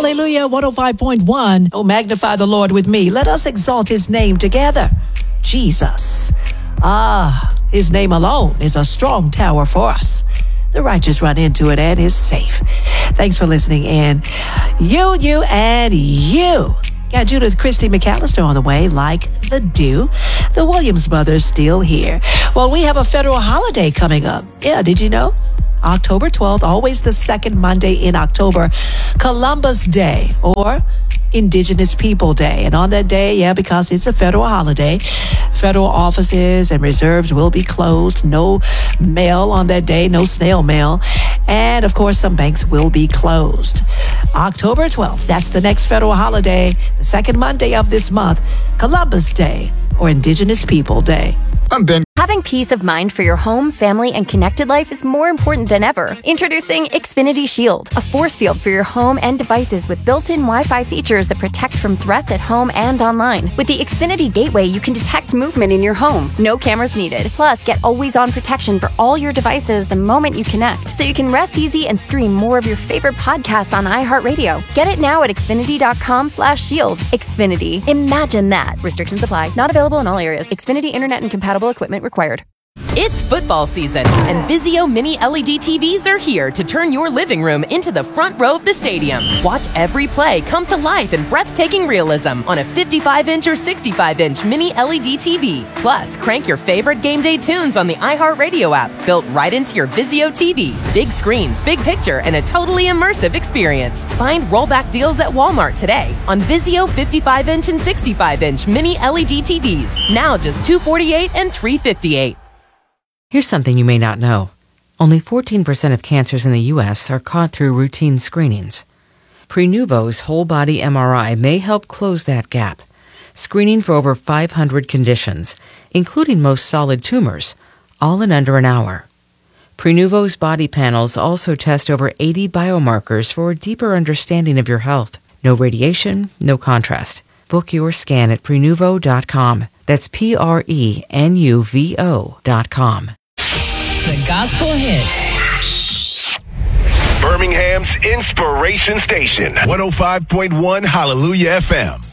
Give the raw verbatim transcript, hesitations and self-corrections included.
Hallelujah, one oh five point one. Oh, magnify the Lord with me. Let us exalt his name together. Jesus. Ah, his name alone is a strong tower for us. The righteous run into it and is safe. Thanks for listening in. You, you, and you. Got Judith Christy McAllister on the way, like the dew. The Williams brothers still here. Well, we have a federal holiday coming up. Yeah, did you know? October twelfth, always the second Monday in October, Columbus Day, or Indigenous People Day. And on that day, yeah, because it's a federal holiday, federal offices and reserves will be closed. No mail on that day, no snail mail. And of course, some banks will be closed. October twelfth, that's the next federal holiday, the second Monday of this month, Columbus Day, or Indigenous People Day. I'm Ben. Having peace of mind for your home, family, and connected life is more important than ever. Introducing Xfinity Shield, a force field for your home and devices with built-in Wi-Fi features that protect from threats at home and online. With the Xfinity Gateway, you can detect movement in your home. No cameras needed. Plus, get always-on protection for all your devices the moment you connect, so you can rest easy and stream more of your favorite podcasts on iHeartRadio. Get it now at Xfinity.com slash shield. Xfinity. Imagine that. Restrictions apply. Not available in all areas. Xfinity Internet and compatible equipment required. It's football season, and Vizio Mini L E D T Vs are here to turn your living room into the front row of the stadium. Watch every play come to life in breathtaking realism on a fifty-five inch or sixty-five inch Mini L E D T V. Plus, crank your favorite game day tunes on the iHeartRadio app, built right into your Vizio T V. Big screens, big picture, and a totally immersive experience. Find rollback deals at Walmart today on Vizio fifty-five inch and sixty-five inch Mini L E D T Vs. Now just two hundred forty-eight dollars and three hundred fifty-eight dollars. Here's something you may not know. Only fourteen percent of cancers in the U S are caught through routine screenings. Prenuvo's whole-body M R I may help close that gap, screening for over five hundred conditions, including most solid tumors, all in under an hour. Prenuvo's body panels also test over eighty biomarkers for a deeper understanding of your health. No radiation, no contrast. Book your scan at Prenuvo dot com. That's P R E N U V O dot com. The Gospel Hit. Birmingham's Inspiration Station. one oh five point one Hallelujah F M.